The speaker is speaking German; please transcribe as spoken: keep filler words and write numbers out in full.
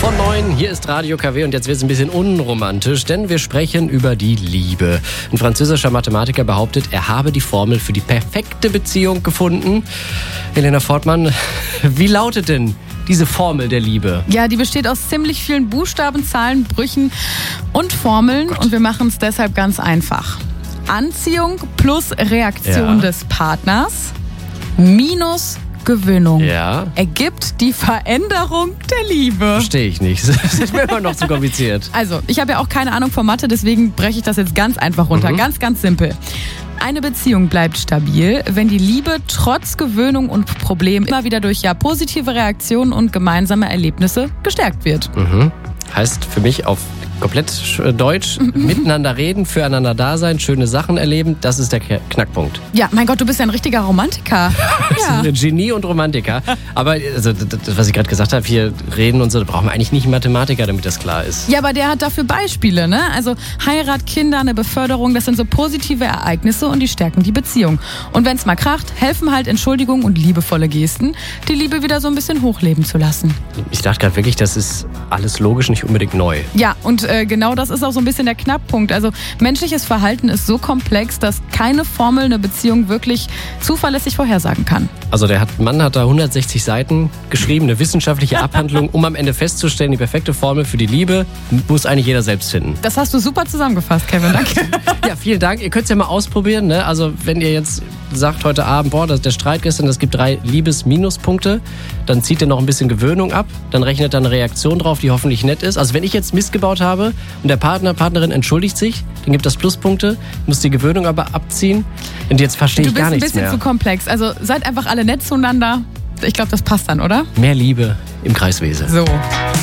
vor neun, hier ist Radio K W und jetzt wird es ein bisschen unromantisch, denn wir sprechen über die Liebe. Ein französischer Mathematiker behauptet, er habe die Formel für die perfekte Beziehung gefunden. Helena Fortmann, wie lautet denn diese Formel der Liebe? Ja, die besteht aus ziemlich vielen Buchstaben, Zahlen, Brüchen und Formeln Gott. und wir machen es deshalb ganz einfach. Anziehung plus Reaktion Ja. des Partners minus Gewöhnung Ja. ergibt die Veränderung der Liebe. Verstehe ich nicht. Das ist mir immer noch zu kompliziert. Also, ich habe ja auch keine Ahnung von Mathe, deswegen breche ich das jetzt ganz einfach runter. Mhm. Ganz, ganz simpel. Eine Beziehung bleibt stabil, wenn die Liebe trotz Gewöhnung und Problem immer wieder durch ja positive Reaktionen und gemeinsame Erlebnisse gestärkt wird. Mhm. Heißt für mich auf komplett sch- Deutsch, miteinander reden, füreinander da sein, schöne Sachen erleben, das ist der K- Knackpunkt. Ja, mein Gott, du bist ja ein richtiger Romantiker. Ja. Genie und Romantiker. Aber also, das, was ich gerade gesagt habe, hier reden und so, da brauchen wir eigentlich nicht einen Mathematiker, damit das klar ist. Ja, aber der hat dafür Beispiele, ne? Also Heirat, Kinder, eine Beförderung, das sind so positive Ereignisse und die stärken die Beziehung. Und wenn es mal kracht, helfen halt Entschuldigung und liebevolle Gesten, die Liebe wieder so ein bisschen hochleben zu lassen. Ich dachte gerade wirklich, das ist alles logisch, nicht unbedingt neu. Ja, und äh, genau das ist auch so ein bisschen der Knackpunkt. Also menschliches Verhalten ist so komplex, dass keine Formel eine Beziehung wirklich zuverlässig vorhersagen kann. Also der hat, Mann hat da hundertsechzig Seiten geschrieben, eine wissenschaftliche Abhandlung, um am Ende festzustellen, die perfekte Formel für die Liebe muss eigentlich jeder selbst finden. Das hast du super zusammengefasst, Kevin. Danke. Ja, vielen Dank. Ihr könnt es ja mal ausprobieren. Ne? Also wenn ihr jetzt sagt heute Abend, boah, das, der Streit gestern, das gibt drei Liebes-Minuspunkte, dann zieht ihr noch ein bisschen Gewöhnung ab, dann rechnet da eine Reaktion drauf, die hoffentlich nett ist. Also wenn ich jetzt Mist gebaut habe und der Partner, Partnerin entschuldigt sich, dann gibt das Pluspunkte, muss die Gewöhnung aber abziehen. Und jetzt verstehe Du ich bist gar ein nichts bisschen mehr. zu komplex. Also seid einfach alle nett zueinander. Ich glaube, das passt dann, oder? Mehr Liebe im Kreiswesen. So.